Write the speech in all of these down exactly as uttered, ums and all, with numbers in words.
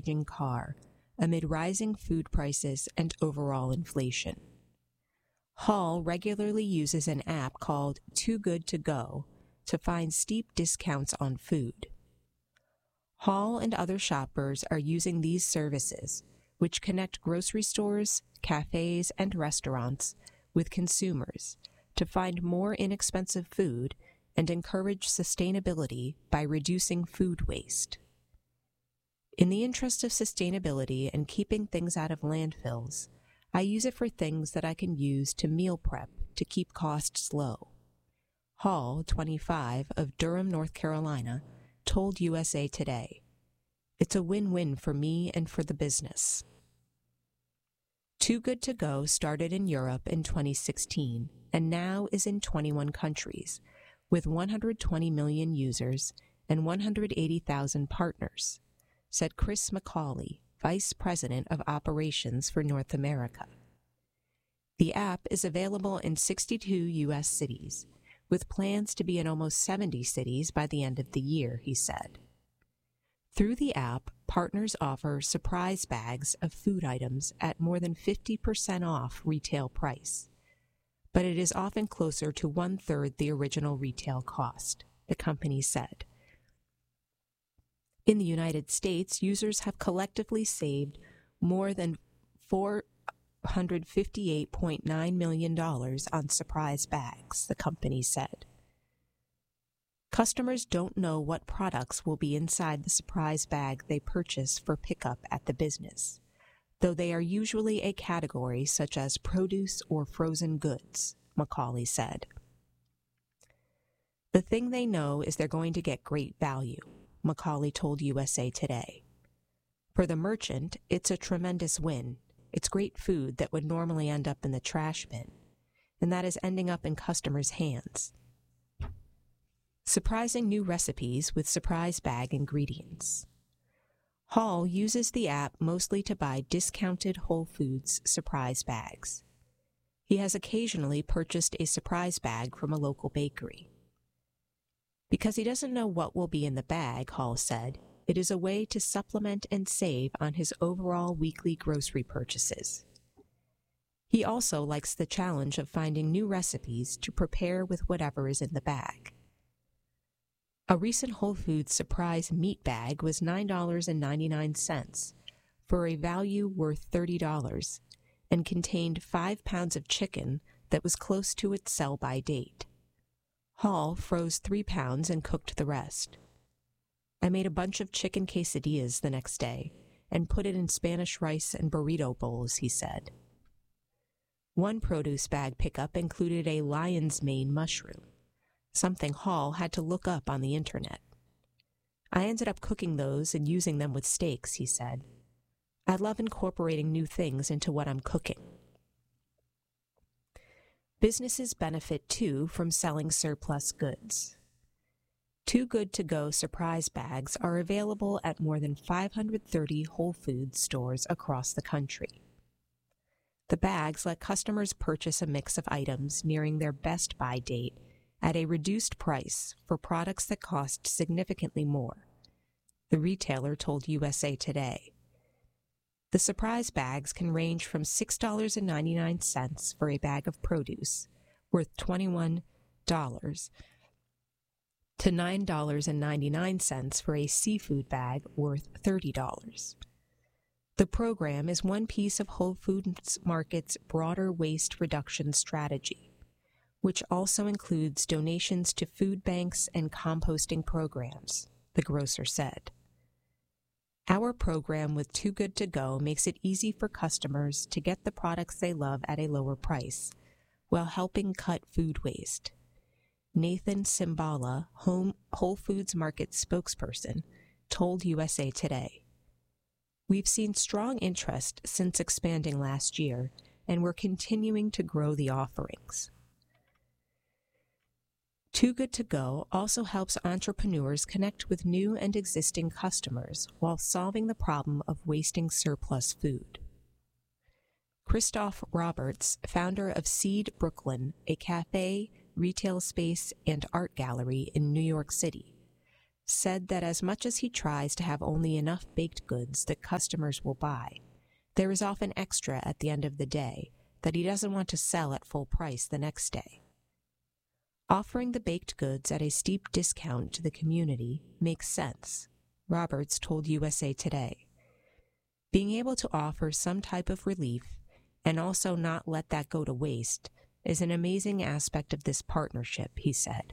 charging car amid rising food prices and overall inflation. Hall regularly uses an app called Too Good To Go to find steep discounts on food. Hall and other shoppers are using these services, which connect grocery stores, cafes, and restaurants with consumers to find more inexpensive food and encourage sustainability by reducing food waste. In the interest of sustainability and keeping things out of landfills, I use it for things that I can use to meal prep to keep costs low. Hall, twenty-five, of Durham, North Carolina, told U S A Today, "It's a win-win for me and for the business." Too Good To Go started in Europe in twenty sixteen and now is in twenty-one countries, with one hundred twenty million users and one hundred eighty thousand partners, said Chris McCauley, Vice President of Operations for North America. The app is available in sixty-two U S cities, with plans to be in almost seventy cities by the end of the year, he said. Through the app, partners offer surprise bags of food items at more than fifty percent off retail price, but it is often closer to one-third the original retail cost, the company said. In the United States, users have collectively saved more than four hundred fifty-eight point nine million dollars on surprise bags, the company said. Customers don't know what products will be inside the surprise bag they purchase for pickup at the business, though they are usually a category such as produce or frozen goods, McCauley said. The thing they know is they're going to get great value, McCauley told U S A Today. For the merchant, it's a tremendous win. It's great food that would normally end up in the trash bin, and that is ending up in customers' hands. Surprising new recipes with surprise bag ingredients. Hall uses the app mostly to buy discounted Whole Foods surprise bags. He has occasionally purchased a surprise bag from a local bakery. Because he doesn't know what will be in the bag, Hall said, it is a way to supplement and save on his overall weekly grocery purchases. He also likes the challenge of finding new recipes to prepare with whatever is in the bag. A recent Whole Foods surprise meat bag was nine dollars and ninety-nine cents for a value worth thirty dollars and contained five pounds of chicken that was close to its sell-by date. Hall froze three pounds and cooked the rest. I made a bunch of chicken quesadillas the next day and put it in Spanish rice and burrito bowls, he said. One produce bag pickup included a lion's mane mushroom, something Hall had to look up on the internet. I ended up cooking those and using them with steaks, he said. I love incorporating new things into what I'm cooking. Businesses benefit, too, from selling surplus goods. Too Good To Go surprise bags are available at more than five hundred thirty Whole Foods stores across the country. The bags let customers purchase a mix of items nearing their best buy date at a reduced price for products that cost significantly more, the retailer told U S A Today. The surprise bags can range from six dollars and ninety-nine cents for a bag of produce, worth twenty-one dollars, to nine dollars and ninety-nine cents for a seafood bag worth thirty dollars. The program is one piece of Whole Foods Market's broader waste reduction strategy, which also includes donations to food banks and composting programs, the grocer said. Our program with Too Good To Go makes it easy for customers to get the products they love at a lower price, while helping cut food waste. Nathan Simbala, Home, Whole Foods Market spokesperson, told U S A Today. We've seen strong interest since expanding last year, and we're continuing to grow the offerings. Too Good To Go also helps entrepreneurs connect with new and existing customers while solving the problem of wasting surplus food. Christoph Roberts, founder of Seed Brooklyn, a cafe, retail space, and art gallery in New York City, said that as much as he tries to have only enough baked goods that customers will buy, there is often extra at the end of the day that he doesn't want to sell at full price the next day. Offering the baked goods at a steep discount to the community makes sense, Roberts told U S A Today. Being able to offer some type of relief and also not let that go to waste is an amazing aspect of this partnership, he said.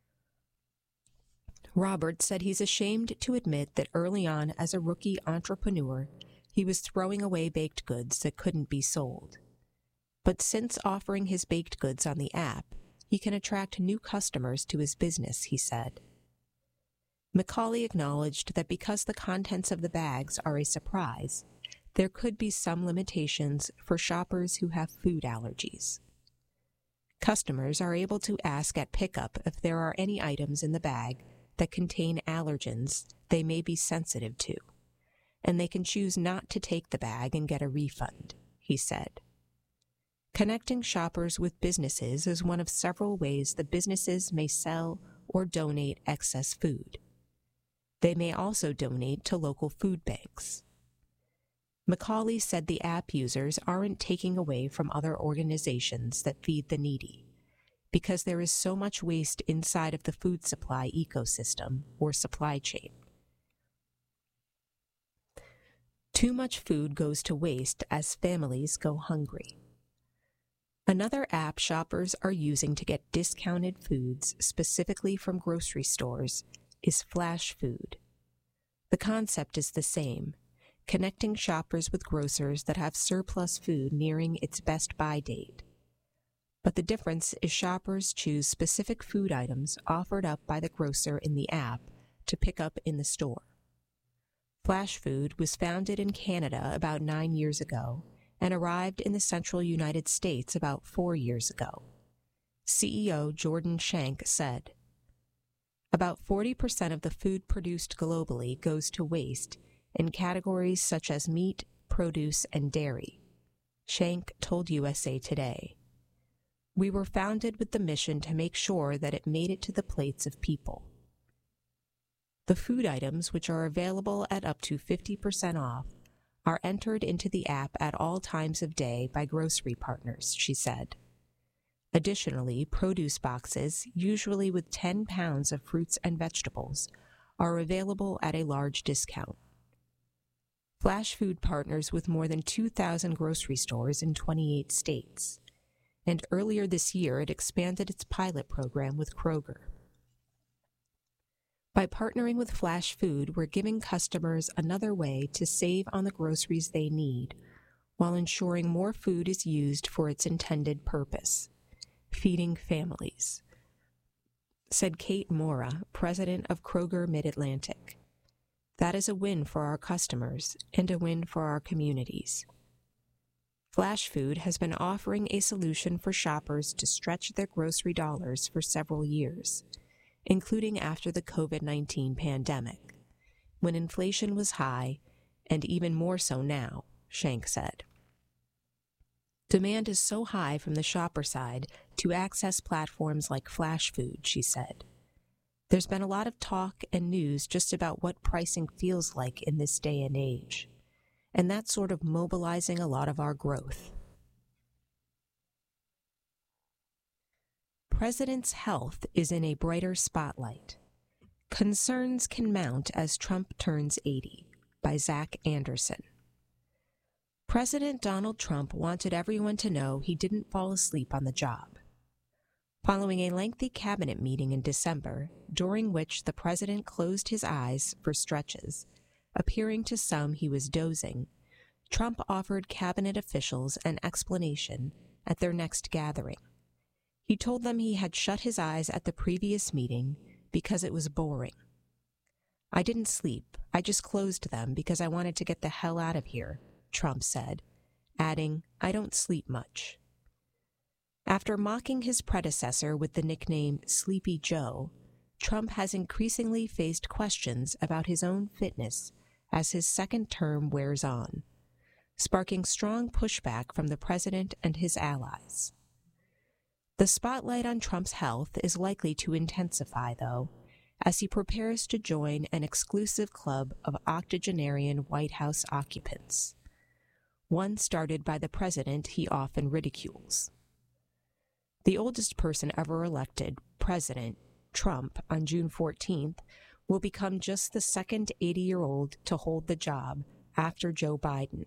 Roberts said he's ashamed to admit that early on as a rookie entrepreneur, he was throwing away baked goods that couldn't be sold. But since offering his baked goods on the app, he can attract new customers to his business, he said. McCauley acknowledged that because the contents of the bags are a surprise, there could be some limitations for shoppers who have food allergies. Customers are able to ask at pickup if there are any items in the bag that contain allergens they may be sensitive to, and they can choose not to take the bag and get a refund, he said. Connecting shoppers with businesses is one of several ways the businesses may sell or donate excess food. They may also donate to local food banks. McCauley said the app users aren't taking away from other organizations that feed the needy, because there is so much waste inside of the food supply ecosystem or supply chain. Too much food goes to waste as families go hungry. Another app shoppers are using to get discounted foods specifically from grocery stores is Flash Food. The concept is the same, connecting shoppers with grocers that have surplus food nearing its best buy date. But the difference is shoppers choose specific food items offered up by the grocer in the app to pick up in the store. Flash Food was founded in Canada about nine years ago and arrived in the central United States about four years ago. C E O Jordan Shank said, "About forty percent of the food produced globally goes to waste in categories such as meat, produce, and dairy," Shank told U S A Today. "We were founded with the mission to make sure that it made it to the plates of people." The food items, which are available at up to fifty percent off, are entered into the app at all times of day by grocery partners, she said. Additionally, produce boxes, usually with ten pounds of fruits and vegetables, are available at a large discount. Flash Food partners with more than two thousand grocery stores in twenty-eight states, and earlier this year it expanded its pilot program with Kroger. By partnering with Flash Food, we're giving customers another way to save on the groceries they need, while ensuring more food is used for its intended purpose, feeding families, said Kate Mora, president of Kroger Mid-Atlantic. That is a win for our customers and a win for our communities. Flash Food has been offering a solution for shoppers to stretch their grocery dollars for several years, including after the COVID nineteen pandemic, when inflation was high, and even more so now, Shank said. Demand is so high from the shopper side to access platforms like Flash Food, she said. There's been a lot of talk and news just about what pricing feels like in this day and age, and that's sort of mobilizing a lot of our growth. President's health is in a brighter spotlight. Concerns can mount as Trump turns eighty, by Zach Anderson. President Donald Trump wanted everyone to know he didn't fall asleep on the job. Following a lengthy cabinet meeting in December, during which the president closed his eyes for stretches, appearing to some he was dozing, Trump offered cabinet officials an explanation at their next gathering. He told them he had shut his eyes at the previous meeting because it was boring. "I didn't sleep. I just closed them because I wanted to get the hell out of here," Trump said, adding, "I don't sleep much." After mocking his predecessor with the nickname Sleepy Joe, Trump has increasingly faced questions about his own fitness as his second term wears on, sparking strong pushback from the president and his allies. The spotlight on Trump's health is likely to intensify, though, as he prepares to join an exclusive club of octogenarian White House occupants, one started by the president he often ridicules. The oldest person ever elected, President Trump, on June fourteenth, will become just the second eighty-year-old to hold the job after Joe Biden,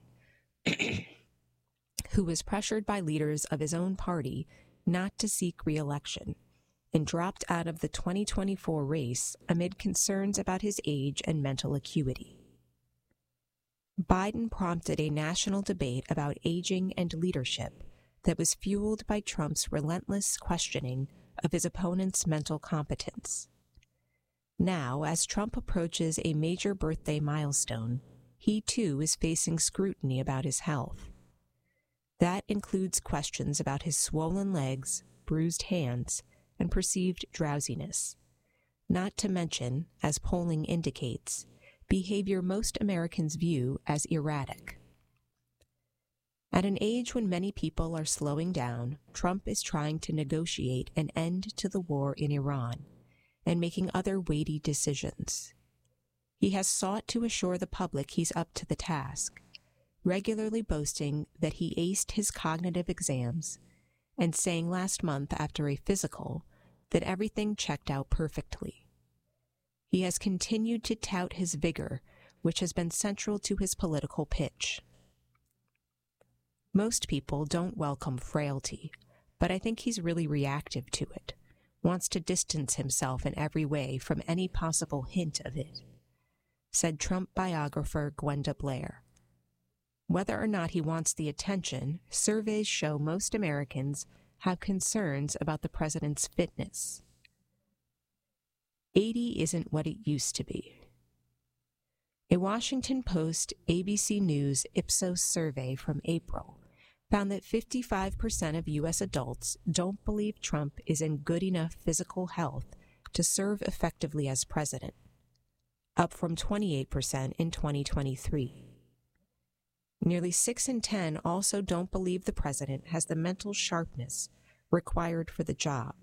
who was pressured by leaders of his own party not to seek re-election and dropped out of the twenty twenty-four race amid concerns about his age and mental acuity. Biden prompted a national debate about aging and leadership that was fueled by Trump's relentless questioning of his opponent's mental competence. Now, as Trump approaches a major birthday milestone, he too is facing scrutiny about his health. That includes questions about his swollen legs, bruised hands, and perceived drowsiness, not to mention, as polling indicates, behavior most Americans view as erratic. At an age when many people are slowing down, Trump is trying to negotiate an end to the war in Iran and making other weighty decisions. He has sought to assure the public he's up to the task, regularly boasting that he aced his cognitive exams and saying last month after a physical that everything checked out perfectly. He has continued to tout his vigor, which has been central to his political pitch. Most people don't welcome frailty, but I think he's really reactive to it, wants to distance himself in every way from any possible hint of it, said Trump biographer Gwenda Blair. Whether or not he wants the attention, surveys show most Americans have concerns about the president's fitness. eighty isn't what it used to be. A Washington Post A B C News Ipsos survey from April found that fifty-five percent of U S adults don't believe Trump is in good enough physical health to serve effectively as president, up from twenty-eight percent in twenty twenty-three. Nearly six in ten also don't believe the president has the mental sharpness required for the job.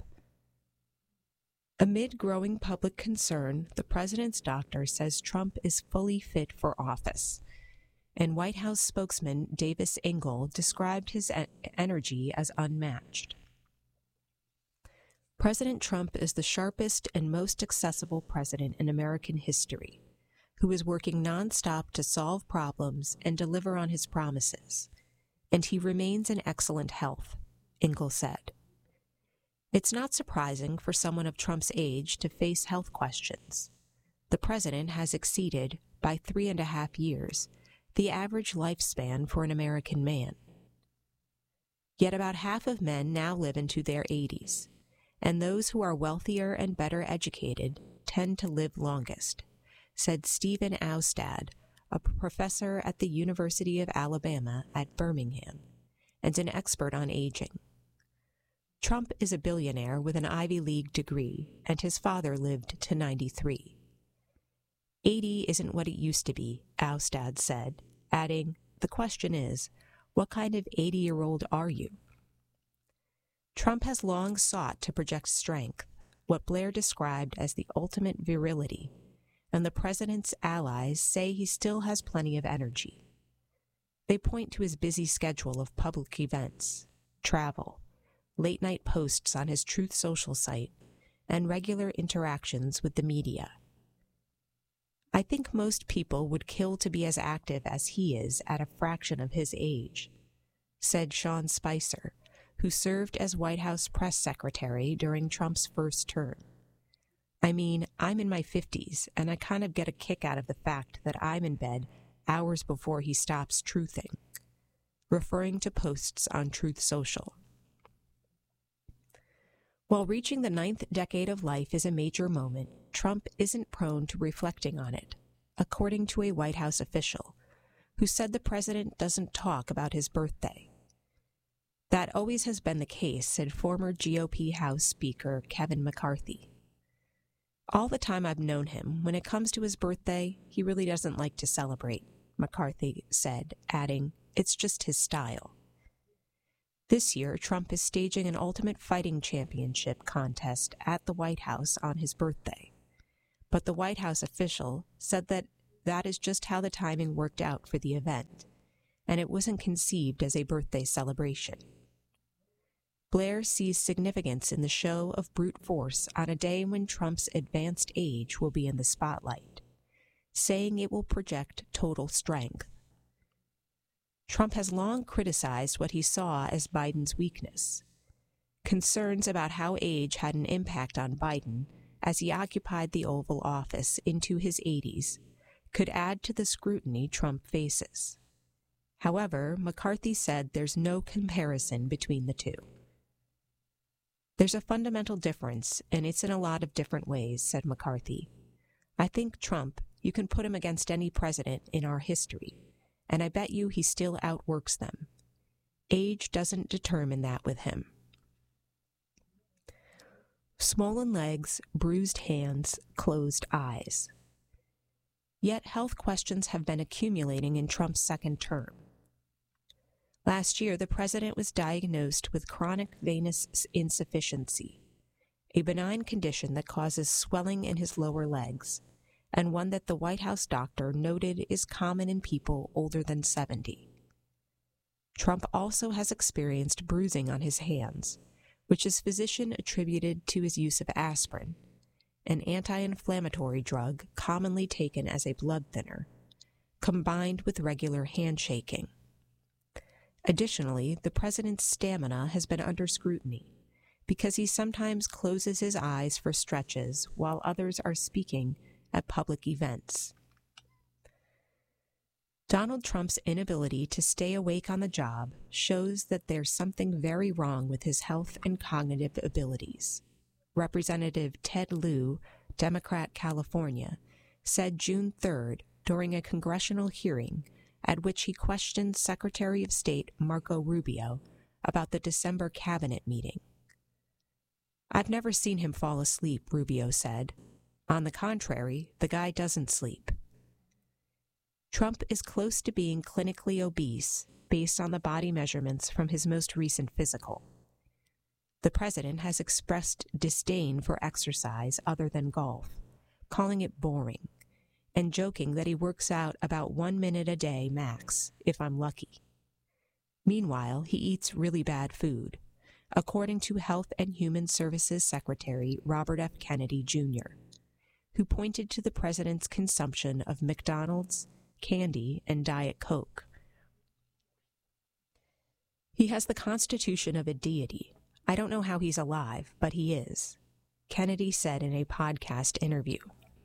Amid growing public concern, the president's doctor says Trump is fully fit for office, and White House spokesman Davis Engel described his e- energy as unmatched. President Trump is the sharpest and most accessible president in American history, who is working nonstop to solve problems and deliver on his promises, and he remains in excellent health, Engel said. It's not surprising for someone of Trump's age to face health questions. The president has exceeded, by three and a half years, the average lifespan for an American man. Yet about half of men now live into their eighties, and those who are wealthier and better educated tend to live longest, said Stephen Austad, a professor at the University of Alabama at Birmingham, and an expert on aging. Trump is a billionaire with an Ivy League degree, and his father lived to ninety-three. eighty isn't what it used to be, Austad said, adding, the question is, what kind of eighty-year-old are you? Trump has long sought to project strength, what Blair described as the ultimate virility, and the president's allies say he still has plenty of energy. They point to his busy schedule of public events, travel, late-night posts on his Truth Social site, and regular interactions with the media. I think most people would kill to be as active as he is at a fraction of his age, said Sean Spicer, who served as White House press secretary during Trump's first term. I mean, I'm in my fifties, and I kind of get a kick out of the fact that I'm in bed hours before he stops truthing, referring to posts on Truth Social. While reaching the ninth decade of life is a major moment, Trump isn't prone to reflecting on it, according to a White House official, who said the president doesn't talk about his birthday. That always has been the case, said former G O P House Speaker Kevin McCarthy. All the time I've known him, when it comes to his birthday, he really doesn't like to celebrate, McCarthy said, adding, it's just his style. This year, Trump is staging an Ultimate Fighting Championship contest at the White House on his birthday. but the White House official said that that is just how the timing worked out for the event, and it wasn't conceived as a birthday celebration. Blair sees significance in the show of brute force on a day when Trump's advanced age will be in the spotlight, saying it will project total strength. Trump has long criticized what he saw as Biden's weakness. Concerns about how age had an impact on Biden as he occupied the Oval Office into his eighties could add to the scrutiny Trump faces. However, McCarthy said there's no comparison between the two. There's a fundamental difference, and it's in a lot of different ways, said McCarthy. I think Trump, you can put him against any president in our history, and I bet you he still outworks them. Age doesn't determine that with him. Swollen legs, bruised hands, closed eyes. Yet health questions have been accumulating in Trump's second term. Last year, the president was diagnosed with chronic venous insufficiency, a benign condition that causes swelling in his lower legs, and one that the White House doctor noted is common in people older than seventy. Trump also has experienced bruising on his hands, which his physician attributed to his use of aspirin, an anti-inflammatory drug commonly taken as a blood thinner, combined with regular handshaking. Additionally, the president's stamina has been under scrutiny because he sometimes closes his eyes for stretches while others are speaking at public events. Donald Trump's inability to stay awake on the job shows that there's something very wrong with his health and cognitive abilities. Representative Ted Lieu, Democrat, California, said June third during a congressional hearing at which he questioned Secretary of State Marco Rubio about the December cabinet meeting. I've never seen him fall asleep, Rubio said. On the contrary, the guy doesn't sleep. Trump is close to being clinically obese based on the body measurements from his most recent physical. The president has expressed disdain for exercise other than golf, calling it boring, and joking that he works out about one minute a day max, if I'm lucky. Meanwhile, he eats really bad food, according to Health and Human Services Secretary Robert F. Kennedy, Junior, who pointed to the president's consumption of McDonald's, candy, and Diet Coke. He has the constitution of a deity. I don't know how he's alive, but he is, Kennedy said in a podcast interview.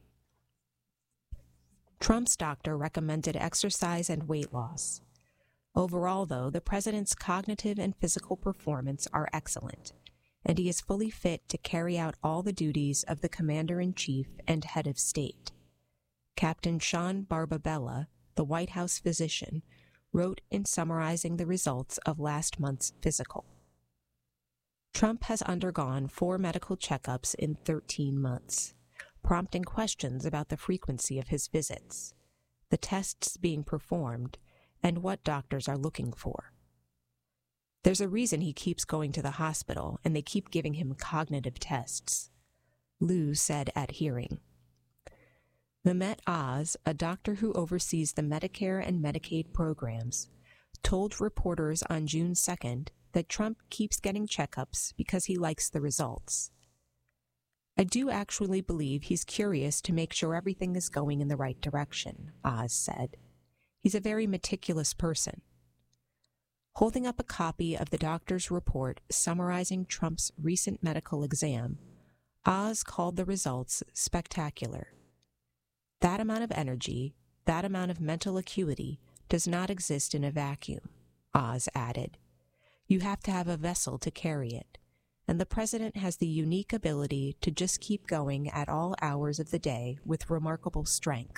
Trump's doctor recommended exercise and weight loss. Overall, though, the president's cognitive and physical performance are excellent, and he is fully fit to carry out all the duties of the commander-in-chief and head of state. Captain Sean Barbabella, the White House physician, wrote in summarizing the results of last month's physical. Trump has undergone four medical checkups in thirteen months, prompting questions about the frequency of his visits, the tests being performed, and what doctors are looking for. There's a reason he keeps going to the hospital, and they keep giving him cognitive tests, Lieu said at hearing. Mehmet Oz, a doctor who oversees the Medicare and Medicaid programs, told reporters on June second that Trump keeps getting checkups because he likes the results. I do actually believe he's curious to make sure everything is going in the right direction, Oz said. He's a very meticulous person. Holding up a copy of the doctor's report summarizing Trump's recent medical exam, Oz called the results spectacular. That amount of energy, that amount of mental acuity, does not exist in a vacuum, Oz added. You have to have a vessel to carry it, and the president has the unique ability to just keep going at all hours of the day with remarkable strength.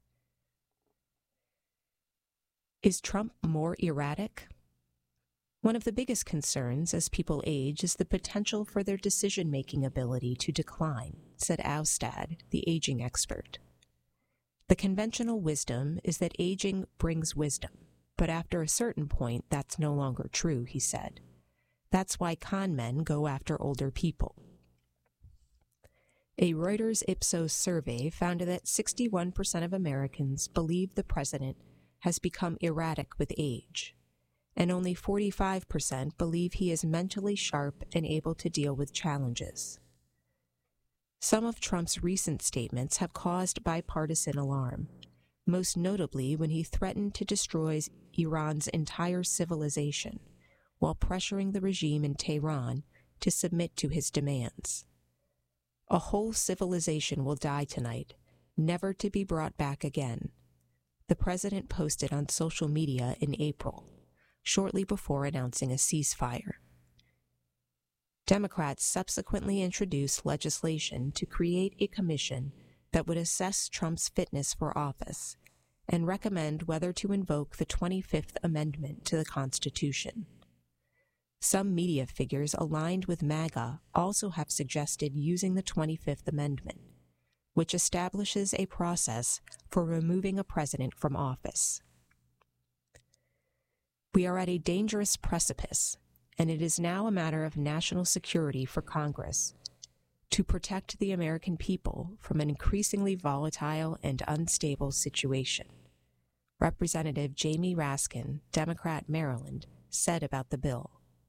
Is Trump more erratic? One of the biggest concerns as people age is the potential for their decision-making ability to decline, said Austad, the aging expert. The conventional wisdom is that aging brings wisdom, but after a certain point, that's no longer true, he said. That's why con men go after older people. A Reuters Ipsos survey found that sixty-one percent of Americans believe the president has become erratic with age, and only forty-five percent believe he is mentally sharp and able to deal with challenges. Some of Trump's recent statements have caused bipartisan alarm, most notably when he threatened to destroy Iran's entire civilization while pressuring the regime in Tehran to submit to his demands. A whole civilization will die tonight, never to be brought back again, the president posted on social media in April, shortly before announcing a ceasefire. Democrats subsequently introduced legislation to create a commission that would assess Trump's fitness for office and recommend whether to invoke the twenty-fifth Amendment to the Constitution. Some media figures aligned with MAGA also have suggested using the twenty-fifth Amendment, which establishes a process for removing a president from office. We are at a dangerous precipice, and it is now a matter of national security for Congress to protect the American people from an increasingly volatile and unstable situation, Representative Jamie Raskin, Democrat, Maryland, said about the bill.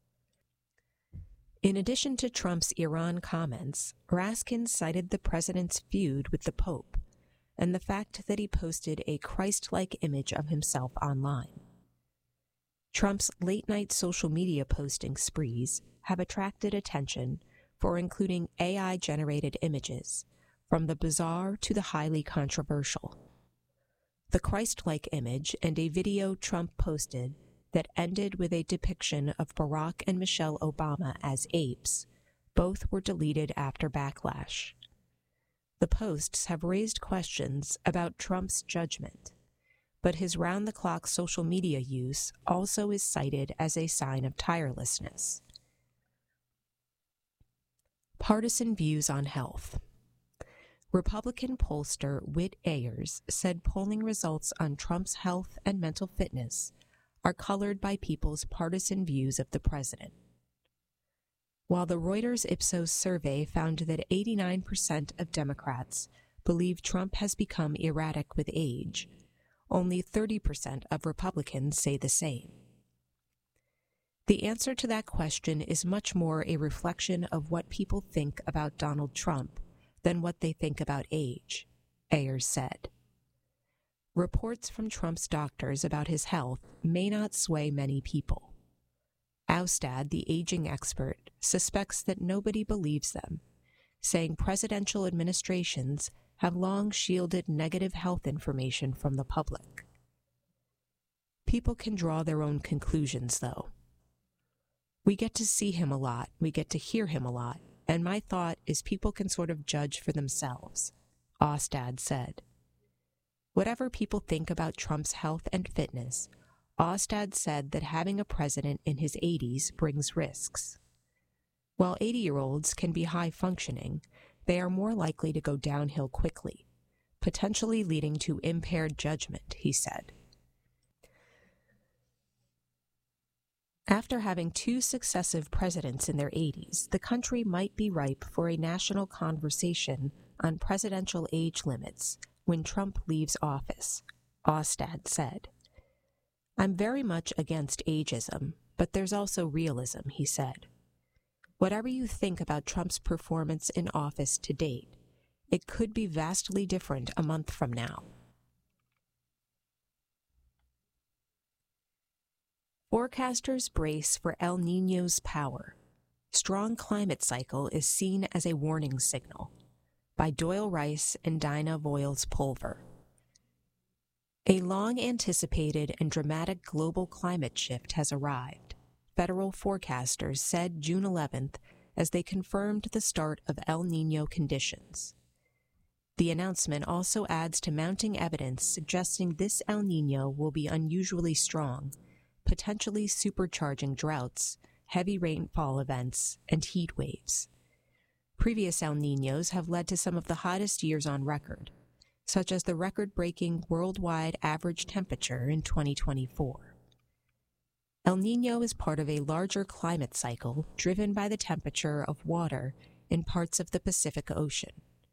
In addition to Trump's Iran comments, Raskin cited the president's feud with the Pope and the fact that he posted a Christ-like image of himself online. Trump's late-night social media posting sprees have attracted attention for including A I-generated images, from the bizarre to the highly controversial. The Christ-like image and a video Trump posted that ended with a depiction of Barack and Michelle Obama as apes, both were deleted after backlash. The posts have raised questions about Trump's judgment, but his round-the-clock social media use also is cited as a sign of tirelessness. Partisan views on health. Republican pollster Whit Ayers said polling results on Trump's health and mental fitness are colored by people's partisan views of the president. While the Reuters Ipsos survey found that eighty-nine percent of Democrats believe Trump has become erratic with age, only thirty percent of Republicans say the same. The answer to that question is much more a reflection of what people think about Donald Trump than what they think about age, Ayers said. Reports from Trump's doctors about his health may not sway many people. Austad, the aging expert, suspects that nobody believes them, saying presidential administrations have long shielded negative health information from the public. People can draw their own conclusions, though. We get to see him a lot, we get to hear him a lot, and my thought is people can sort of judge for themselves, Austad said. Whatever people think about Trump's health and fitness, Austad said that having a president in his eighties brings risks. While eighty-year-olds can be high-functioning, they are more likely to go downhill quickly, potentially leading to impaired judgment, he said. After having two successive presidents in their eighties, the country might be ripe for a national conversation on presidential age limits when Trump leaves office, Austad said. I'm very much against ageism, but there's also realism, he said. Whatever you think about Trump's performance in office to date, it could be vastly different a month from now. Forecasters brace for El Niño's power. Strong climate cycle is seen as a warning signal, by Doyle Rice and Dinah Voiles-Pulver. A long-anticipated and dramatic global climate shift has arrived, federal forecasters said June eleventh as they confirmed the start of El Niño conditions. The announcement also adds to mounting evidence suggesting this El Niño will be unusually strong, potentially supercharging droughts, heavy rainfall events, and heat waves. Previous El Niños have led to some of the hottest years on record, such as the record-breaking worldwide average temperature in twenty twenty-four. El Niño is part of a larger climate cycle driven by the temperature of water in parts of the Pacific Ocean,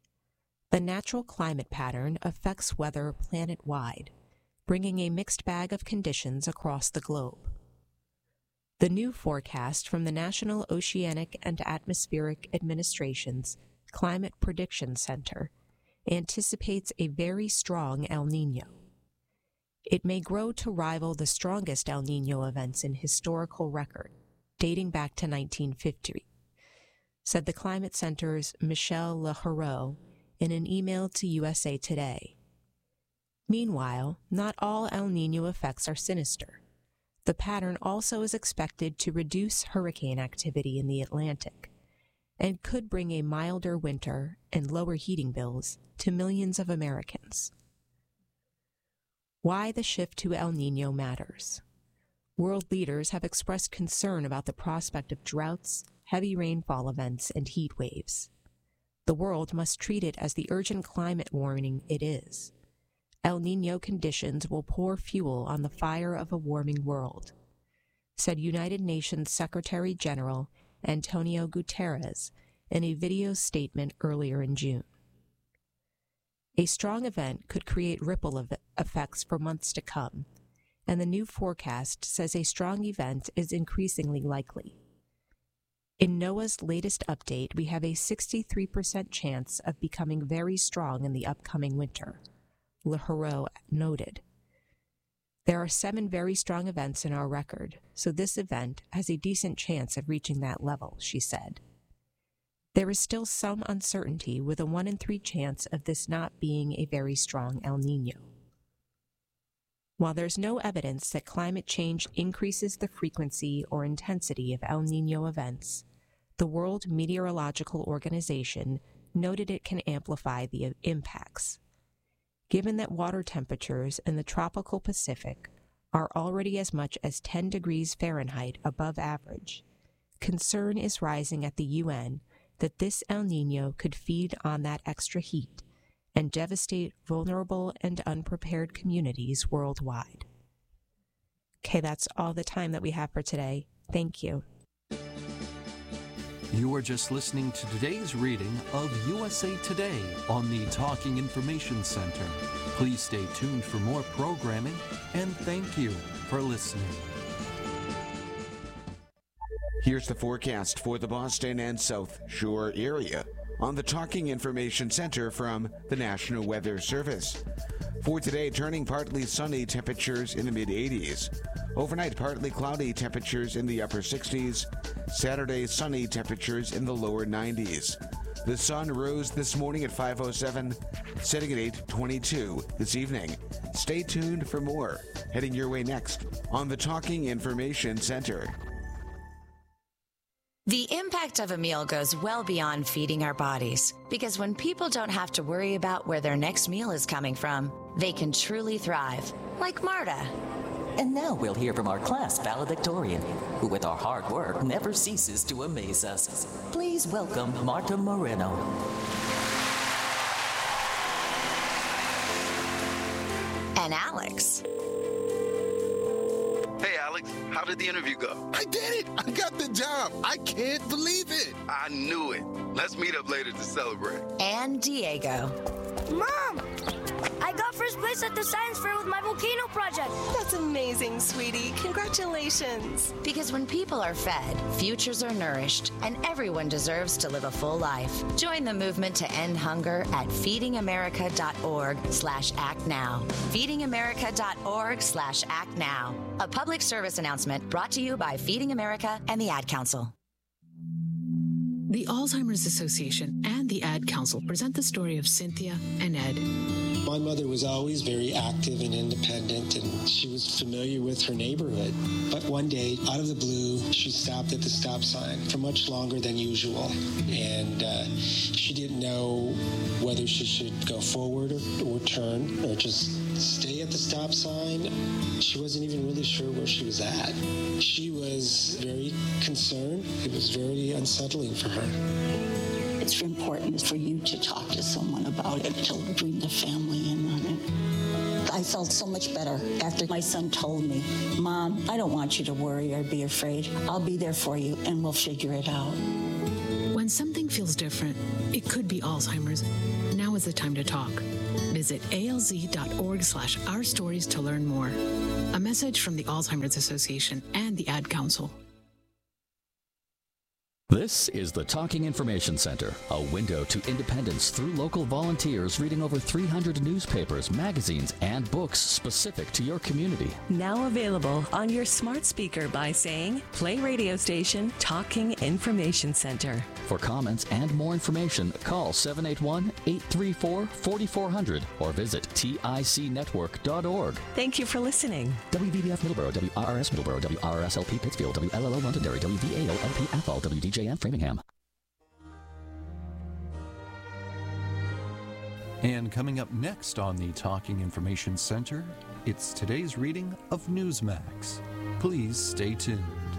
The natural climate pattern affects weather planet-wide, bringing a mixed bag of conditions across the globe. The new forecast from the National Oceanic and Atmospheric Administration's Climate Prediction Center anticipates a very strong El Niño. It may grow to rival the strongest El Niño events in historical record, dating back to nineteen fifty, said the Climate Center's Michel Leheureux in an email to U S A Today. Meanwhile, not all El Niño effects are sinister. The pattern also is expected to reduce hurricane activity in the Atlantic and could bring a milder winter and lower heating bills to millions of Americans. Why the shift to El Niño matters. World leaders have expressed concern about the prospect of droughts, heavy rainfall events, and heat waves. The world must treat it as the urgent climate warning it is. El Niño conditions will pour fuel on the fire of a warming world, said United Nations Secretary General Antonio Guterres in a video statement earlier in June. A strong event could create ripple of effects for months to come, and the new forecast says a strong event is increasingly likely. In NOAA's latest update, we have a sixty-three percent chance of becoming very strong in the upcoming winter, Leheureux noted. There are seven very strong events in our record, so this event has a decent chance of reaching that level, she said. There is still some uncertainty with a one in three chance of this not being a very strong El Niño. While there's no evidence that climate change increases the frequency or intensity of El Niño events, the World Meteorological Organization noted it can amplify the impacts. Given that water temperatures in the tropical Pacific are already as much as ten degrees Fahrenheit above average, concern is rising at the U N that this El Niño could feed on that extra heat and devastate vulnerable and unprepared communities worldwide. Okay, that's all the time that we have for today. Thank you. You are just listening to today's reading of U S A Today on the Talking Information Center. Please stay tuned for more programming, and thank you for listening. Here's the forecast for the Boston and South Shore area on the Talking Information Center from the National Weather Service. For today, turning partly sunny, temperatures in the mid eighties. Overnight, partly cloudy, temperatures in the upper sixties. Saturday, sunny, temperatures in the lower nineties. The sun rose this morning at five oh seven, setting at eight twenty-two this evening. Stay tuned for more. Heading your way next on the Talking Information Center. The impact of a meal goes well beyond feeding our bodies, because when people don't have to worry about where their next meal is coming from, they can truly thrive, like Marta. And now we'll hear from our class valedictorian, who with our hard work never ceases to amaze us. Please welcome Marta Moreno. And Alex. Hey, Alex, how did the interview go? I did it! I got the job! I can't believe it! I knew it. Let's meet up later to celebrate. And Diego. Mom! I got first place at the science fair with my volcano project. That's amazing, sweetie. Congratulations. Because when people are fed, futures are nourished, and everyone deserves to live a full life. Join the movement to end hunger at feedingamerica.org slash act now. feedingamerica.org slash act now. A public service announcement brought to you by Feeding America and the Ad Council. The Alzheimer's Association and the Ad Council present the story of Cynthia and Ed. My mother was always very active and independent, and she was familiar with her neighborhood. But one day, out of the blue, she stopped at the stop sign for much longer than usual. And uh, she didn't know whether she should go forward or, or turn or just stay at the stop sign. She wasn't even really sure where she was at. She was very concerned. It was very unsettling for her. It's important for you to talk to someone about it, to bring the family in on it. I felt so much better after my son told me, Mom, I don't want you to worry or be afraid. I'll be there for you and we'll figure it out. When something feels different, it could be Alzheimer's. Now now is the time to talk. Visit alz.org slash our stories to learn more. A message from the Alzheimer's Association and the Ad Council. This is the Talking Information Center, a window to independence through local volunteers reading over three hundred newspapers, magazines, and books specific to your community. Now available on your smart speaker by saying, play radio station Talking Information Center. For comments and more information, call seven eight one, eight three four, four four zero zero or visit T I C network dot org. Thank you for listening. W V B F Middleborough, W R R S Middleborough, W R R S L P Pittsfield, W L L O Londonderry, W V A O L P Athol, W D J M Framingham. And coming up next on the Talking Information Center, it's today's reading of Newsmax. Please stay tuned.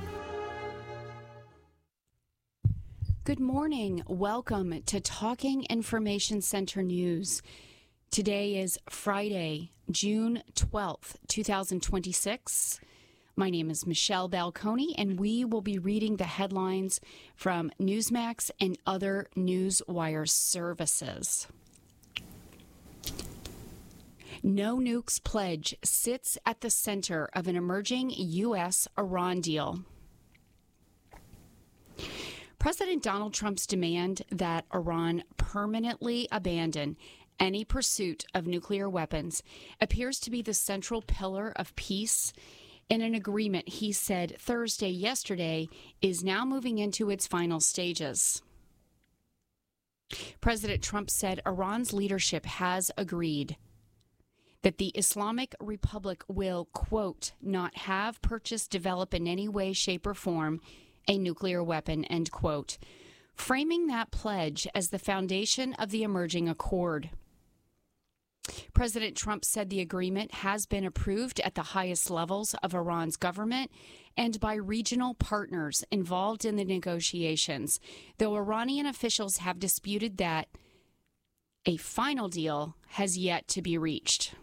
Good morning. Welcome to Talking Information Center News. Today is Friday, June twelfth, twenty twenty-six. My name is Michelle Balconi, and we will be reading the headlines from Newsmax and other Newswire services. No Nukes pledge sits at the center of an emerging U S Iran deal. President Donald Trump's demand that Iran permanently abandon any pursuit of nuclear weapons appears to be the central pillar of peace in an agreement he said Thursday yesterday is now moving into its final stages. President Trump said Iran's leadership has agreed that the Islamic Republic will, quote, not have, purchase, develop in any way, shape, or form a nuclear weapon, end quote, framing that pledge as the foundation of the emerging accord. President Trump said the agreement has been approved at the highest levels of Iran's government and by regional partners involved in the negotiations, though Iranian officials have disputed that a final deal has yet to be reached.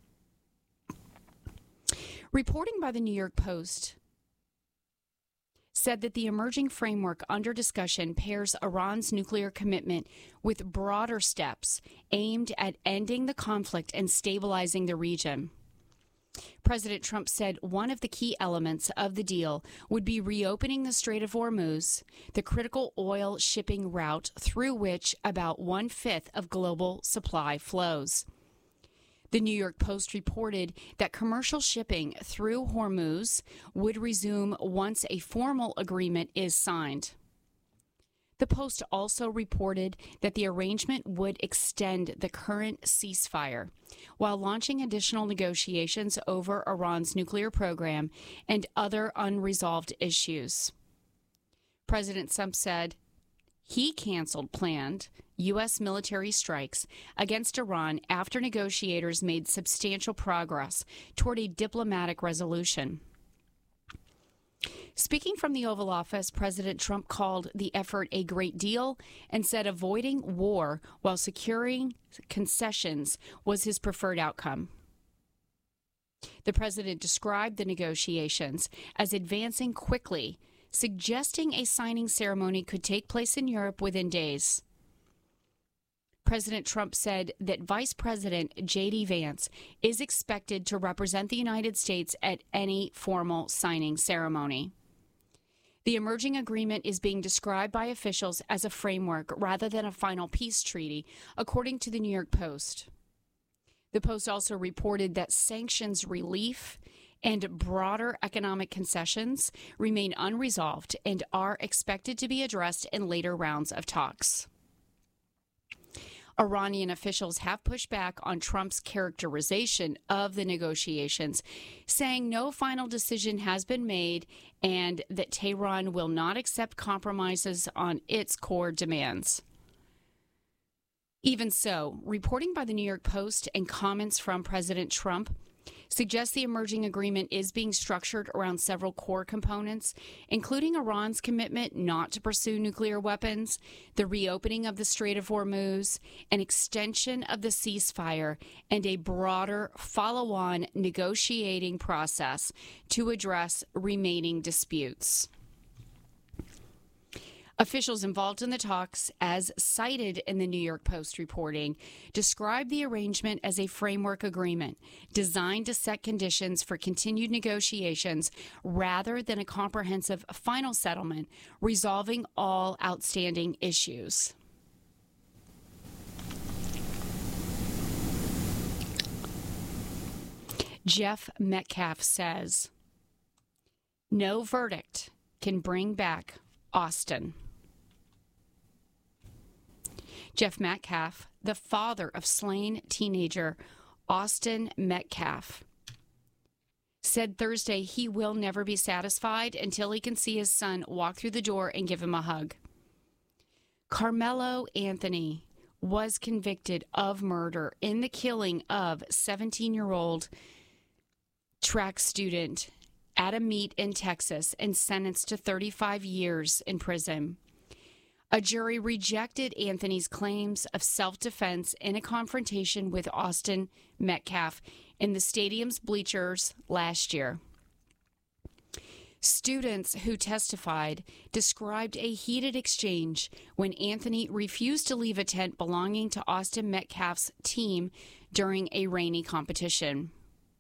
Reporting by the New York Post said that the emerging framework under discussion pairs Iran's nuclear commitment with broader steps aimed at ending the conflict and stabilizing the region. President Trump said one of the key elements of the deal would be reopening the Strait of Hormuz, the critical oil shipping route through which about one-fifth of global supply flows. The New York Post reported that commercial shipping through Hormuz would resume once a formal agreement is signed. The Post also reported that the arrangement would extend the current ceasefire while launching additional negotiations over Iran's nuclear program and other unresolved issues. President Trump said he canceled planned U S military strikes against Iran after negotiators made substantial progress toward a diplomatic resolution. Speaking from the Oval Office, President Trump called the effort a great deal and said avoiding war while securing concessions was his preferred outcome. The president described the negotiations as advancing quickly, suggesting a signing ceremony could take place in Europe within days. President Trump said that Vice President J D Vance is expected to represent the United States at any formal signing ceremony. The emerging agreement is being described by officials as a framework rather than a final peace treaty, according to the New York Post. The Post also reported that sanctions relief and broader economic concessions remain unresolved and are expected to be addressed in later rounds of talks. Iranian officials have pushed back on Trump's characterization of the negotiations, saying no final decision has been made and that Tehran will not accept compromises on its core demands. Even so, reporting by the New York Post and comments from President Trump suggests the emerging agreement is being structured around several core components, including Iran's commitment not to pursue nuclear weapons, the reopening of the Strait of Hormuz, an extension of the ceasefire, and a broader follow-on negotiating process to address remaining disputes. Officials involved in the talks, as cited in the New York Post reporting, described the arrangement as a framework agreement designed to set conditions for continued negotiations rather than a comprehensive final settlement resolving all outstanding issues. Jeff Metcalf says, no verdict can bring back Austin. Jeff Metcalf, the father of slain teenager Austin Metcalf, said Thursday he will never be satisfied until he can see his son walk through the door and give him a hug. Carmelo Anthony was convicted of murder in the killing of seventeen-year-old track student at a meet in Texas and sentenced to thirty-five years in prison. A jury rejected Anthony's claims of self-defense in a confrontation with Austin Metcalf in the stadium's bleachers last year. Students who testified described a heated exchange when Anthony refused to leave a tent belonging to Austin Metcalf's team during a rainy competition.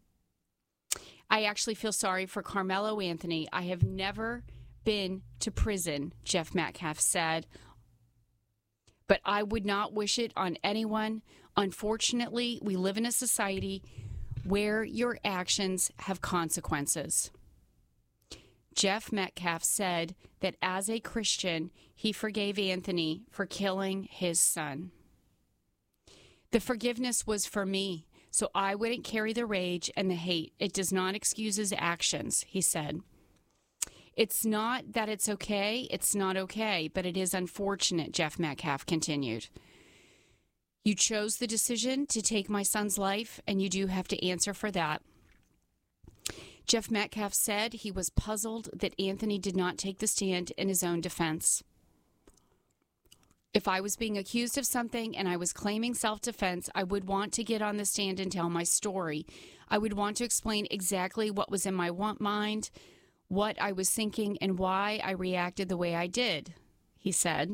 I actually feel sorry for Carmelo Anthony. I have never been to prison, Jeff Metcalf said, but I would not wish it on anyone. Unfortunately, we live in a society where your actions have consequences. Jeff Metcalf said that as a Christian, he forgave Anthony for killing his son. The forgiveness was for me, so I wouldn't carry the rage and the hate. It does not excuse his actions, he said. It's not that it's okay, it's not okay, but it is unfortunate, Jeff Metcalf continued. You chose the decision to take my son's life, and you do have to answer for that. Jeff Metcalf said he was puzzled that Anthony did not take the stand in his own defense. If I was being accused of something and I was claiming self-defense, I would want to get on the stand and tell my story. I would want to explain exactly what was in my mind, what I was thinking, and why I reacted the way I did, he said.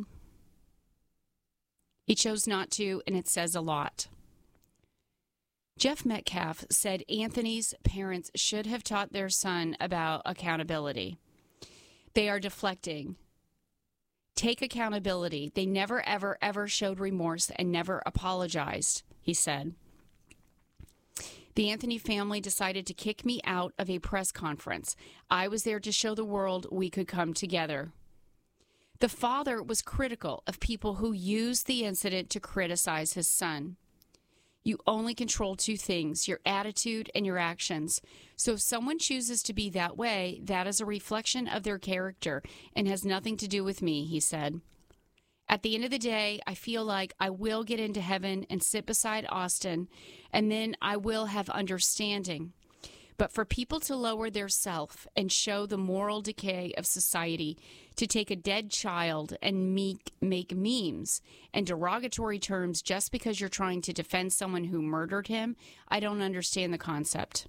He chose not to, and it says a lot. Jeff Metcalf said Anthony's parents should have taught their son about accountability. They are deflecting. Take accountability. They never, ever, ever showed remorse and never apologized, he said. The Anthony family decided to kick me out of a press conference. I was there to show the world we could come together. The father was critical of people who used the incident to criticize his son. You only control two things, your attitude and your actions. So if someone chooses to be that way, that is a reflection of their character and has nothing to do with me, he said. At the end of the day, I feel like I will get into heaven and sit beside Austin, and then I will have understanding. But for people to lower their self and show the moral decay of society, to take a dead child and make, make memes and derogatory terms just because you're trying to defend someone who murdered him, I don't understand the concept.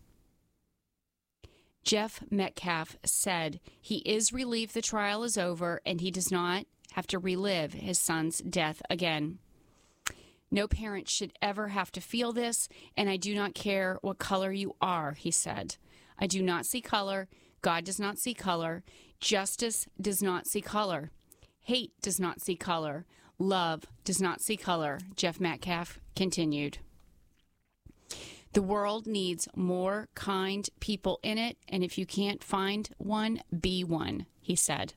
Jeff Metcalf said he is relieved the trial is over and he does not have to relive his son's death again. No parent should ever have to feel this, and I do not care what color you are, he said. I do not see color. God does not see color. Justice does not see color. Hate does not see color. Love does not see color, Jeff Metcalf continued. The world needs more kind people in it, and if you can't find one, be one, he said.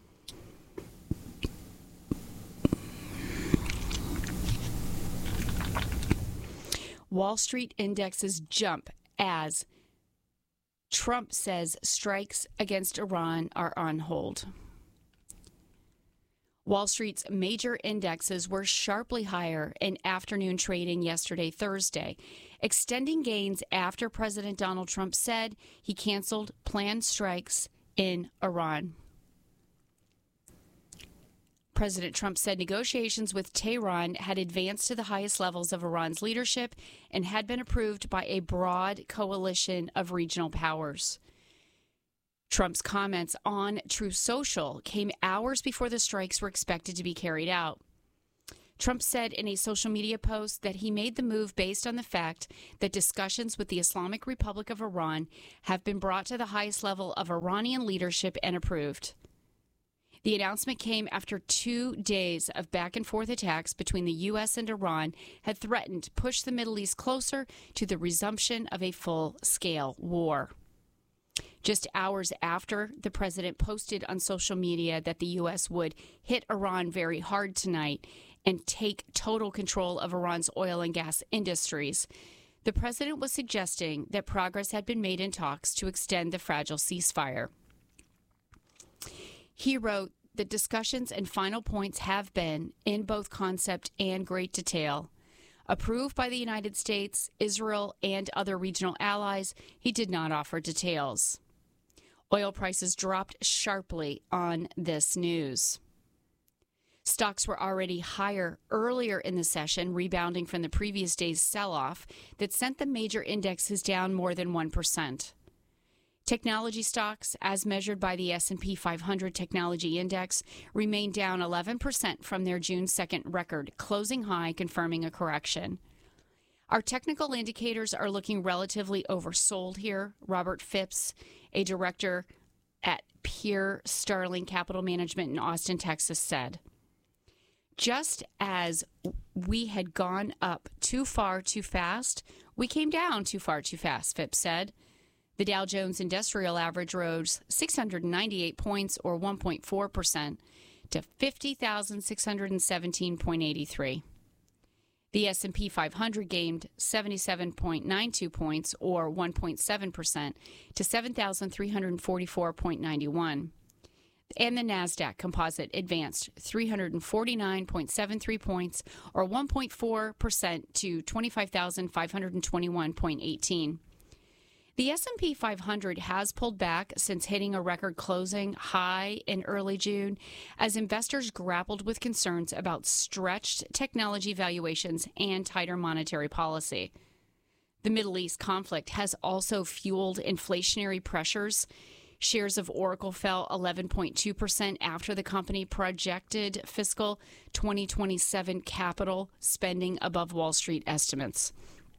Wall Street indexes jump as Trump says strikes against Iran are on hold. Wall Street's major indexes were sharply higher in afternoon trading yesterday, Thursday, extending gains after President Donald Trump said he canceled planned strikes in Iran. President Trump said negotiations with Tehran had advanced to the highest levels of Iran's leadership and had been approved by a broad coalition of regional powers. Trump Trump's comments on Truth Social came hours before the strikes were expected to be carried out. Trump said in a social media post that he made the move based on the fact that discussions with the Islamic Republic of Iran have been brought to the highest level of Iranian leadership and approved. The announcement came after two days of back-and-forth attacks between the U S and Iran had threatened to push the Middle East closer to the resumption of a full-scale war. Just hours after the president posted on social media that the U S would hit Iran very hard tonight and take total control of Iran's oil and gas industries, the president was suggesting that progress had been made in talks to extend the fragile ceasefire. He wrote that discussions and final points have been, in both concept and great detail, approved by the United States, Israel, and other regional allies. He did not offer details. Oil prices dropped sharply on this news. Stocks were already higher earlier in the session, rebounding from the previous day's sell-off that sent the major indexes down more than one percent. Technology stocks, as measured by the S and P five hundred Technology Index, remained down eleven percent from their June second record, closing high, confirming a correction. Our technical indicators are looking relatively oversold here, Robert Phipps, a director at Pierre Starling Capital Management in Austin, Texas, said. Just as we had gone up too far too fast, we came down too far too fast, Phipps said. The Dow Jones Industrial Average rose six hundred ninety-eight points, or one point four percent, to fifty thousand six hundred seventeen point eight three. The S and P five hundred gained seventy-seven point nine two points, or one point seven percent, to seven thousand three hundred forty-four point nine one. And the NASDAQ Composite advanced three hundred forty-nine point seven three points, or one point four percent, to twenty-five thousand five hundred twenty-one point one eight. The S and P five hundred has pulled back since hitting a record closing high in early June as investors grappled with concerns about stretched technology valuations and tighter monetary policy. The Middle East conflict has also fueled inflationary pressures. Shares of Oracle fell eleven point two percent after the company projected fiscal twenty twenty-seven capital spending above Wall Street estimates.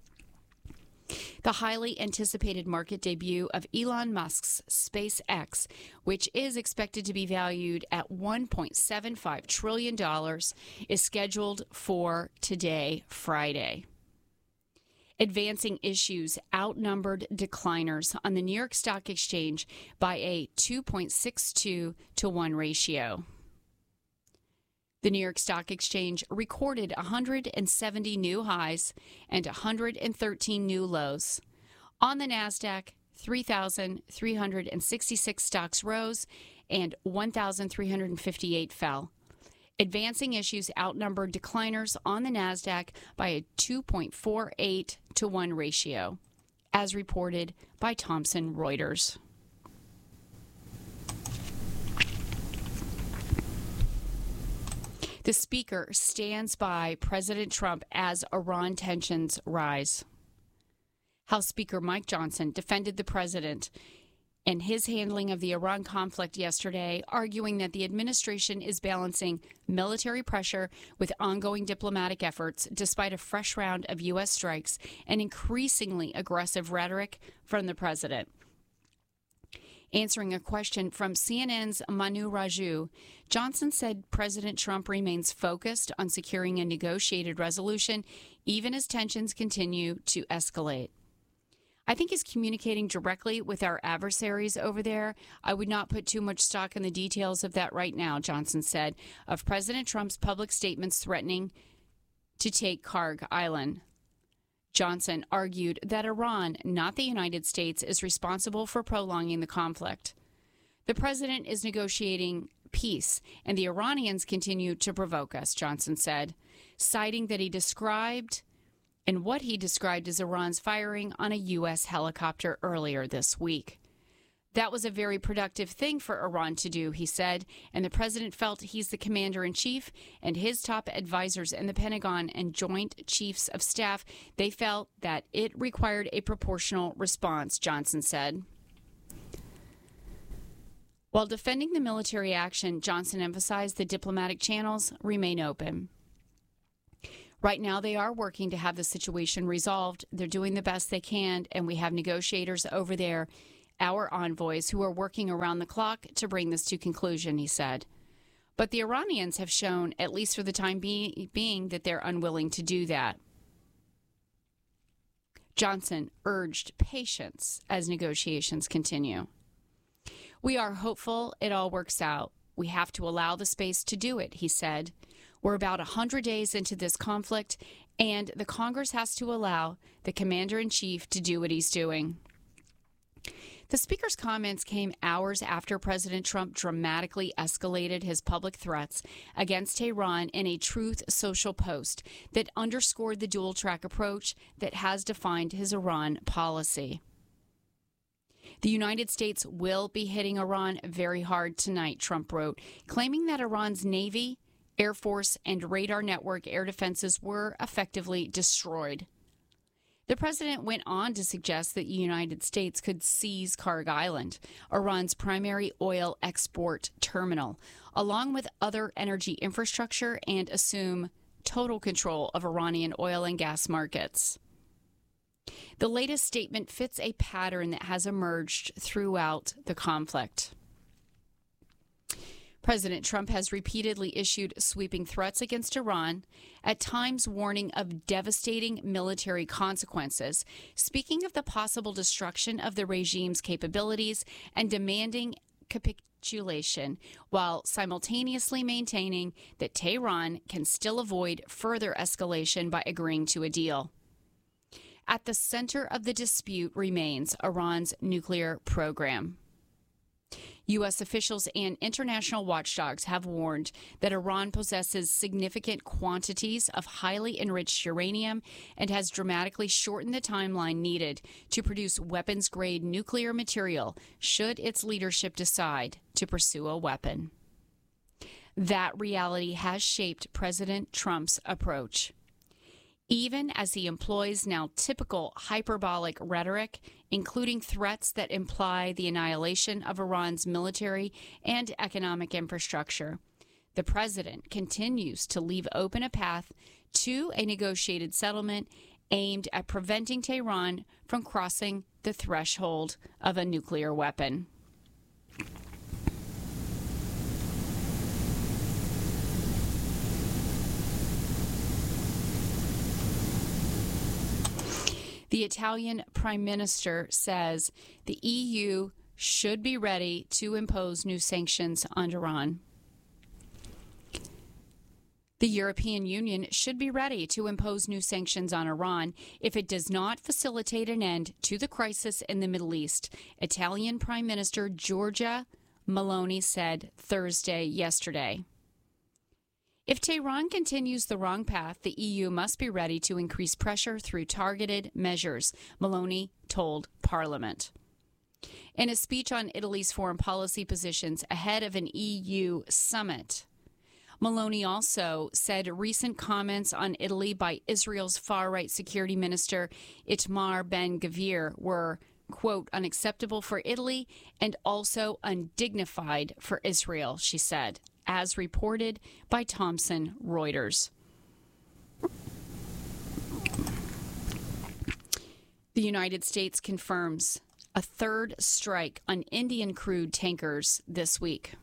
The highly anticipated market debut of Elon Musk's SpaceX, which is expected to be valued at one point seven five trillion dollars, is scheduled for today, Friday. Advancing issues outnumbered decliners on the New York Stock Exchange by a two point six two to one ratio. The New York Stock Exchange recorded one hundred seventy new highs and one hundred thirteen new lows. On the NASDAQ, three thousand three hundred sixty-six stocks rose and one thousand three hundred fifty-eight fell. Advancing issues outnumbered decliners on the NASDAQ by a two point four eight to one ratio, as reported by Thomson Reuters. The speaker stands by President Trump as Iran tensions rise. House Speaker Mike Johnson defended the president and his handling of the Iran conflict yesterday, arguing that the administration is balancing military pressure with ongoing diplomatic efforts despite a fresh round of U S strikes and increasingly aggressive rhetoric from the president. Answering a question from C N N's Manu Raju, Johnson said President Trump remains focused on securing a negotiated resolution even as tensions continue to escalate. I think he's communicating directly with our adversaries over there. I would not put too much stock in the details of that right now, Johnson said, of President Trump's public statements threatening to take Karg Island. Johnson argued that Iran, not the United States, is responsible for prolonging the conflict. The president is negotiating peace, and the Iranians continue to provoke us, Johnson said, citing that he described and what he described as Iran's firing on a U S helicopter earlier this week. That was a very productive thing for Iran to do, he said, and the president felt he's the commander-in-chief, and his top advisors in the Pentagon and Joint Chiefs of Staff, they felt that it required a proportional response, Johnson said. While defending the military action, Johnson emphasized the diplomatic channels remain open. Right now, they are working to have the situation resolved. They're doing the best they can, and we have negotiators over there, our envoys, who are working around the clock to bring this to conclusion, he said. But the Iranians have shown, at least for the time be- being, that they're unwilling to do that. Johnson urged patience as negotiations continue. We are hopeful it all works out. We have to allow the space to do it, he said. We're about one hundred days into this conflict, and the Congress has to allow the commander-in-chief to do what he's doing. The speaker's comments came hours after President Trump dramatically escalated his public threats against Tehran in a Truth Social post that underscored the dual-track approach that has defined his Iran policy. The United States will be hitting Iran very hard tonight, Trump wrote, claiming that Iran's Navy, Air Force, and radar network air defenses were effectively destroyed. The president went on to suggest that the United States could seize Karg Island, Iran's primary oil export terminal, along with other energy infrastructure, and assume total control of Iranian oil and gas markets. The latest statement fits a pattern that has emerged throughout the conflict. President Trump has repeatedly issued sweeping threats against Iran, at times warning of devastating military consequences, speaking of the possible destruction of the regime's capabilities and demanding capitulation, while simultaneously maintaining that Tehran can still avoid further escalation by agreeing to a deal. At the center of the dispute remains Iran's nuclear program. U S officials and international watchdogs have warned that Iran possesses significant quantities of highly enriched uranium and has dramatically shortened the timeline needed to produce weapons-grade nuclear material should its leadership decide to pursue a weapon. That reality has shaped President Trump's approach. Even as he employs now typical hyperbolic rhetoric, including threats that imply the annihilation of Iran's military and economic infrastructure, the president continues to leave open a path to a negotiated settlement aimed at preventing Tehran from crossing the threshold of a nuclear weapon. The Italian Prime Minister says the E U should be ready to impose new sanctions on Iran. The European Union should be ready to impose new sanctions on Iran if it does not facilitate an end to the crisis in the Middle East, Italian Prime Minister Giorgia Meloni said Thursday yesterday. If Tehran continues the wrong path, the E U must be ready to increase pressure through targeted measures, Meloni told Parliament. In a speech on Italy's foreign policy positions ahead of an E U summit, Meloni also said recent comments on Italy by Israel's far-right security minister Itamar Ben-Gvir were, quote, unacceptable for Italy and also undignified for Israel, she said, as reported by Thomson Reuters. The United States confirms a third strike on Indian crude tankers this week.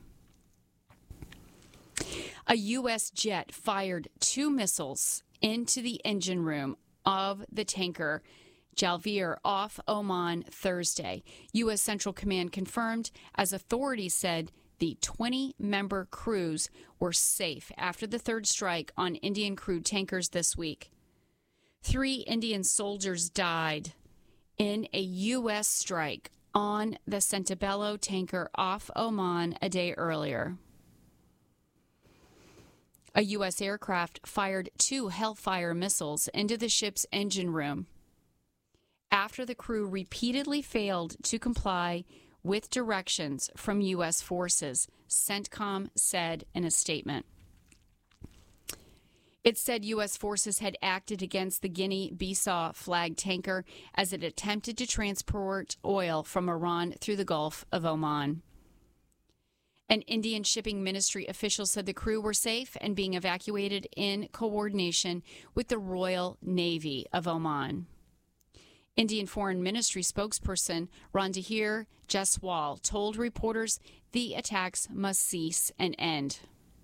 A U S jet fired two missiles into the engine room of the tanker Jalveer off Oman Thursday. U S Central Command confirmed, as authorities said the twenty-member crews were safe after the third strike on Indian crude tankers this week. Three Indian soldiers died in a U S strike on the Centabello tanker off Oman a day earlier. A U S aircraft fired two Hellfire missiles into the ship's engine room after the crew repeatedly failed to comply with directions from U S forces, CENTCOM said in a statement. It said U S forces had acted against the Guinea-Bissau flag tanker as it attempted to transport oil from Iran through the Gulf of Oman. An Indian shipping ministry official said the crew were safe and being evacuated in coordination with the Royal Navy of Oman. Indian Foreign Ministry spokesperson Randhir Jaiswal told reporters the attacks must cease and end.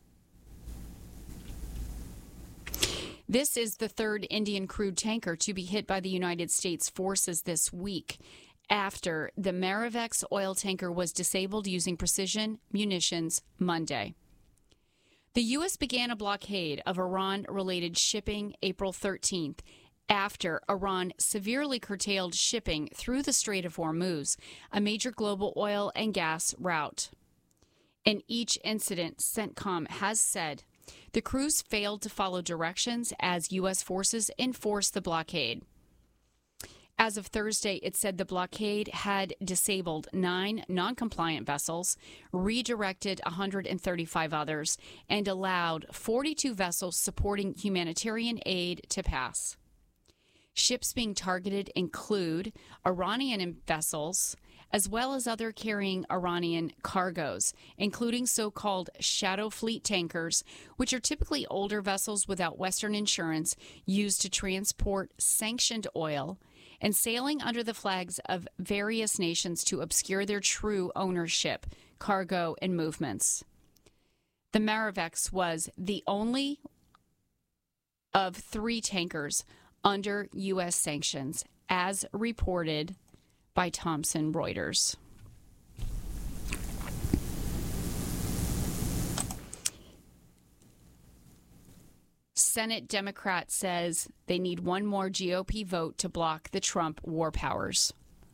This is the third Indian crude tanker to be hit by the United States forces this week, after the Marivex oil tanker was disabled using precision munitions Monday. The U S began a blockade of Iran-related shipping April thirteenth after Iran severely curtailed shipping through the Strait of Hormuz, a major global oil and gas route. In each incident, CENTCOM has said the crews failed to follow directions as U S forces enforced the blockade. As of Thursday, it said the blockade had disabled nine non-compliant vessels, redirected one hundred thirty-five others, and allowed forty-two vessels supporting humanitarian aid to pass. Ships being targeted include Iranian vessels, as well as other carrying Iranian cargoes, including so-called shadow fleet tankers, which are typically older vessels without Western insurance used to transport sanctioned oil, and sailing under the flags of various nations to obscure their true ownership, cargo, and movements. The Marivex was the only of three tankers under U S sanctions, as reported by Thomson Reuters. Senate Democrat says they need one more G O P vote to block the Trump war powers.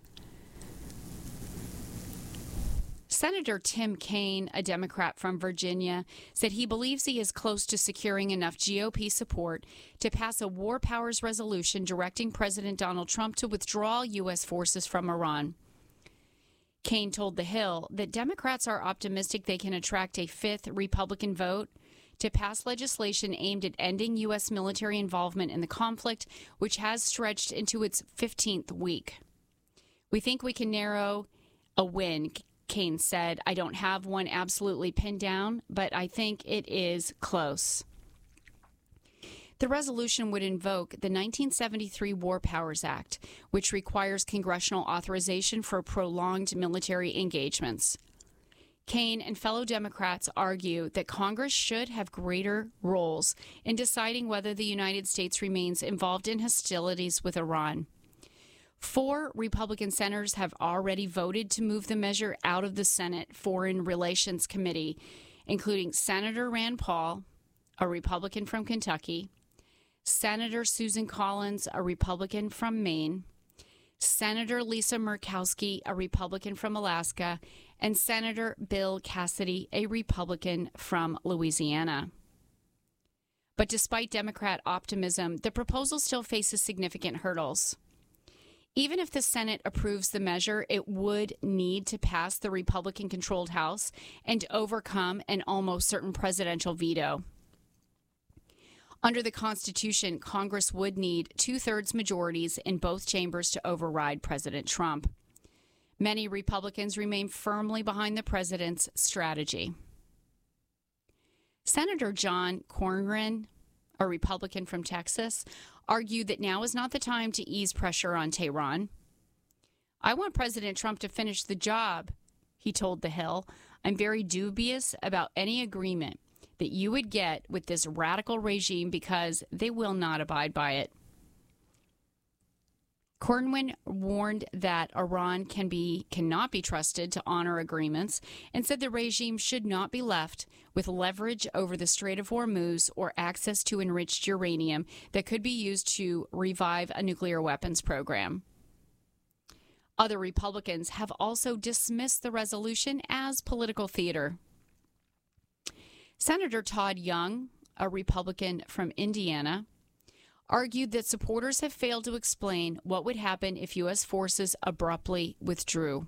Senator Tim Kaine, a Democrat from Virginia, said he believes he is close to securing enough G O P support to pass a war powers resolution directing President Donald Trump to withdraw U S forces from Iran. Kaine told The Hill that Democrats are optimistic they can attract a fifth Republican vote to pass legislation aimed at ending U S military involvement in the conflict, which has stretched into its fifteenth week. We think we can narrow a win, Kaine said. I don't have one absolutely pinned down, but I think it is close. The resolution would invoke the nineteen seventy-three War Powers Act, which requires congressional authorization for prolonged military engagements. Kaine and fellow Democrats argue that Congress should have greater roles in deciding whether the United States remains involved in hostilities with Iran. Four Republican senators have already voted to move the measure out of the Senate Foreign Relations Committee, including Senator Rand Paul, a Republican from Kentucky, Senator Susan Collins, a Republican from Maine, Senator Lisa Murkowski, a Republican from Alaska, and Senator Bill Cassidy, a Republican from Louisiana. But despite Democrat optimism, the proposal still faces significant hurdles. Even if the Senate approves the measure, it would need to pass the Republican-controlled House and overcome an almost certain presidential veto. Under the Constitution, Congress would need two-thirds majorities in both chambers to override President Trump. Many Republicans remain firmly behind the president's strategy. Senator John Cornyn, a Republican from Texas, argued that now is not the time to ease pressure on Tehran. I want President Trump to finish the job, he told The Hill. I'm very dubious about any agreement that you would get with this radical regime because they will not abide by it. Cornyn warned that Iran can be cannot be trusted to honor agreements and said the regime should not be left with leverage over the Strait of Hormuz or access to enriched uranium that could be used to revive a nuclear weapons program. Other Republicans have also dismissed the resolution as political theater. Senator Todd Young, a Republican from Indiana, argued that supporters have failed to explain what would happen if U S forces abruptly withdrew.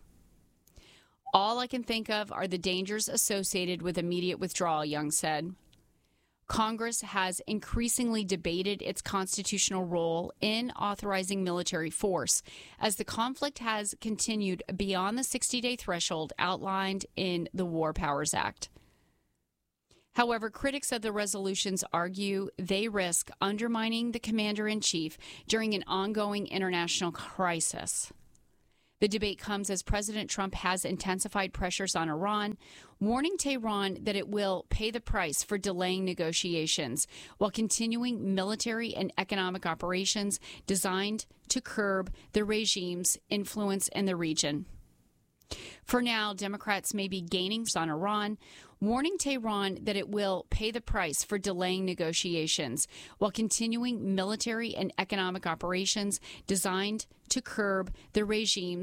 All I can think of are the dangers associated with immediate withdrawal, Young said. Congress has increasingly debated its constitutional role in authorizing military force as the conflict has continued beyond the sixty-day threshold outlined in the War Powers Act. However, critics of the resolutions argue they risk undermining the commander-in-chief during an ongoing international crisis. The debate comes as President Trump has intensified pressures on Iran, warning Tehran that it will pay the price for delaying negotiations while continuing military and economic operations designed to curb the regime's influence in the region. For now, Democrats may be gaining on Iran, warning Tehran that it will pay the price for delaying negotiations while continuing military and economic operations designed to curb the regime's